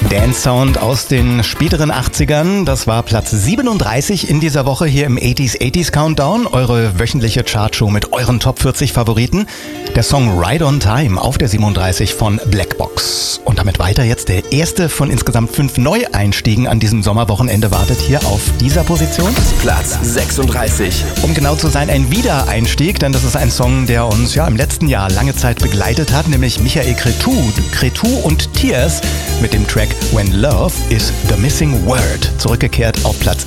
Dance-Sound aus den späteren 80ern. Das war Platz 37 in dieser Woche hier im 80s Countdown. Eure wöchentliche Chartshow mit euren Top 40 Favoriten. Der Song Ride on Time auf der 37 von Blackbox. Und damit weiter jetzt der erste von insgesamt 5 Neueinstiegen an diesem Sommerwochenende wartet hier auf dieser Position. Platz 36. Um genau zu sein, ein Wiedereinstieg, denn das ist ein Song, der uns ja im letzten Jahr lange Zeit begleitet hat, nämlich Michael Cretu und Tears mit dem Track When Love is the Missing Word. Zurückgekehrt auf Platz